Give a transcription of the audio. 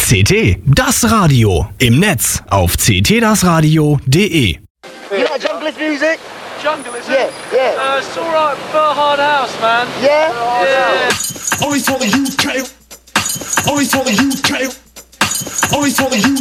CT, das Radio. Im Netz auf ctdasradio.de. You like junglist music? Jungleism? Yeah. It's alright for hard house, man. Yeah? Yeah. Always for the UK. Always for the UK. Always for the UK.